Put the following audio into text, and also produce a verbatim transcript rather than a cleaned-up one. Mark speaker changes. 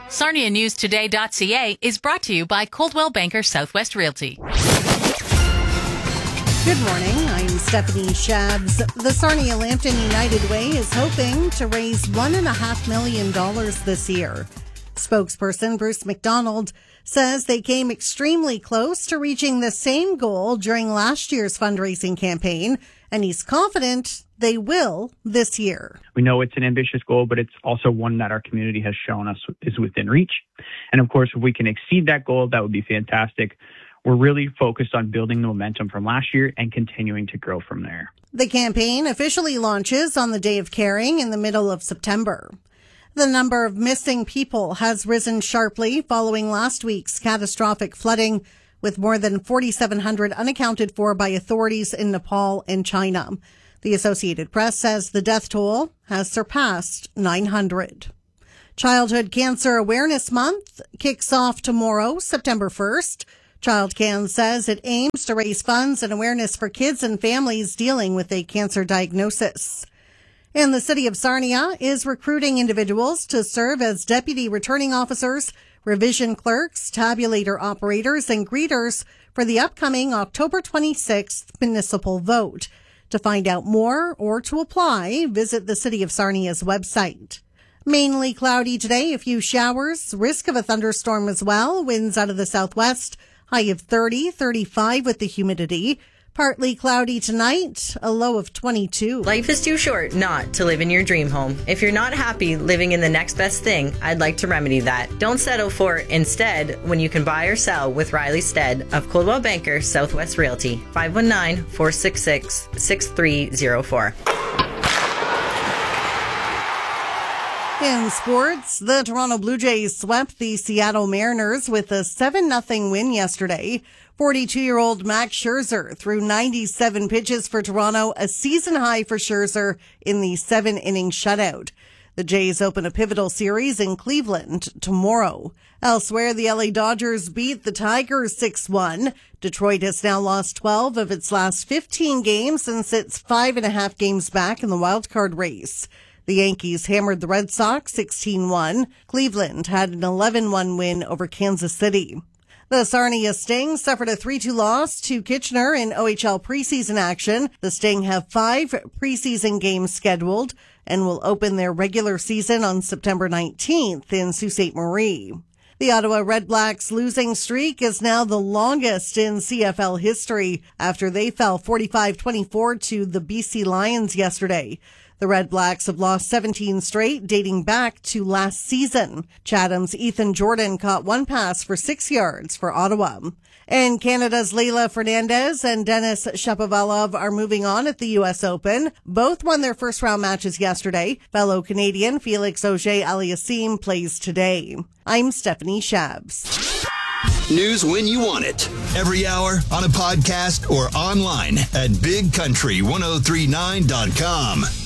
Speaker 1: Sarnia News Today dot C A is brought to you by Coldwell Banker Southwest Realty.
Speaker 2: Good morning. I'm Stephanie Shabs. The Sarnia Lambton United Way is hoping to raise one and a half million dollars this year. Spokesperson Bruce McDonald says they came extremely close to reaching the same goal during last year's fundraising campaign, and he's confident they will this year.
Speaker 3: We know it's an ambitious goal, but it's also one that our community has shown us is within reach. And of course, if we can exceed that goal, that would be fantastic. We're really focused on building the momentum from last year and continuing to grow from there.
Speaker 2: The campaign officially launches on the Day of Caring in the middle of September. The number of missing people has risen sharply following last week's catastrophic flooding, with more than forty-seven hundred unaccounted for by authorities in Nepal and China. The Associated Press says the death toll has surpassed nine hundred. Childhood Cancer Awareness Month kicks off tomorrow, September first. ChildCan says it aims to raise funds and awareness for kids and families dealing with a cancer diagnosis. And the city of Sarnia is recruiting individuals to serve as deputy returning officers, revision clerks, tabulator operators, and greeters for the upcoming October twenty-sixth municipal vote. To find out more or to apply, visit the City of Sarnia's website. Mainly cloudy today, a few showers, risk of a thunderstorm as well, winds out of the southwest. High of thirty, thirty-five with the humidity. Partly cloudy tonight, a low of twenty-two.
Speaker 4: Life is too short not to live in your dream home. If you're not happy living in the next best thing, I'd like to remedy that. Don't settle for instead when you can buy or sell with Riley Stead of Coldwell Banker Southwest Realty. five one nine, four six six, six three zero four.
Speaker 2: In sports, the Toronto Blue Jays swept the Seattle Mariners with a seven nothing win yesterday. forty-two-year-old Max Scherzer threw ninety-seven pitches for Toronto, a season high for Scherzer in the seven-inning shutout. The Jays open a pivotal series in Cleveland tomorrow. Elsewhere, the L A Dodgers beat the Tigers six one. Detroit has now lost twelve of its last fifteen games and sits five and a half games back in the wildcard race. The Yankees hammered the Red Sox sixteen one. Cleveland had an eleven one win over Kansas City. The Sarnia Sting suffered a three two loss to Kitchener in O H L preseason action. The Sting have five preseason games scheduled and will open their regular season on September nineteenth in Sault Ste. Marie. The Ottawa Redblacks losing streak is now the longest in C F L history after they fell forty-five twenty-four to the B C Lions yesterday. The Red Blacks have lost seventeen straight, dating back to last season. Chatham's Ethan Jordan caught one pass for six yards for Ottawa. And Canada's Leylah Fernandez and Denis Shapovalov are moving on at the U S Open. Both won their first-round matches yesterday. Fellow Canadian Felix Auger-Aliassime plays today. I'm Stephanie Shabs.
Speaker 5: News when you want it. Every hour, on a podcast, or online at big country ten thirty-nine dot com.